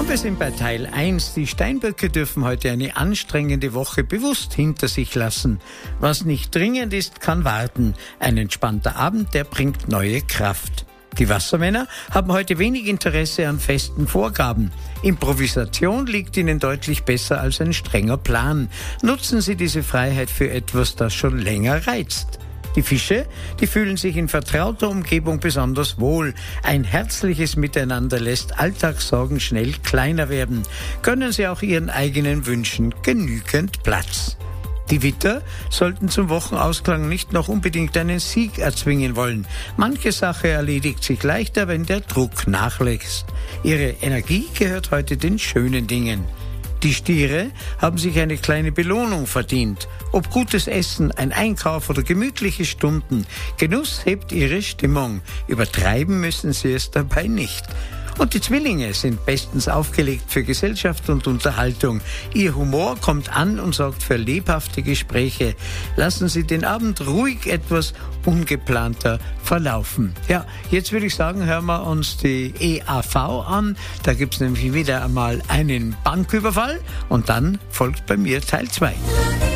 Und wir sind bei Teil 1. Die Steinböcke dürfen heute eine anstrengende Woche bewusst hinter sich lassen. Was nicht dringend ist, kann warten. Ein entspannter Abend, der bringt neue Kraft. Die Wassermänner haben heute wenig Interesse an festen Vorgaben. Improvisation liegt ihnen deutlich besser als ein strenger Plan. Nutzen Sie diese Freiheit für etwas, das schon länger reizt. Die Fische, die fühlen sich in vertrauter Umgebung besonders wohl. Ein herzliches Miteinander lässt Alltagssorgen schnell kleiner werden. Gönnen Sie auch Ihren eigenen Wünschen genügend Platz. Die Widder sollten zum Wochenausklang nicht noch unbedingt einen Sieg erzwingen wollen. Manche Sache erledigt sich leichter, wenn der Druck nachlässt. Ihre Energie gehört heute den schönen Dingen. Die Stiere haben sich eine kleine Belohnung verdient. Ob gutes Essen, ein Einkauf oder gemütliche Stunden, Genuss hebt ihre Stimmung. Übertreiben müssen sie es dabei nicht. Und die Zwillinge sind bestens aufgelegt für Gesellschaft und Unterhaltung. Ihr Humor kommt an und sorgt für lebhafte Gespräche. Lassen Sie den Abend ruhig etwas ungeplanter verlaufen. Ja, jetzt würde ich sagen, hören wir uns die EAV an. Da gibt es nämlich wieder einmal einen Banküberfall und dann folgt bei mir Teil 2.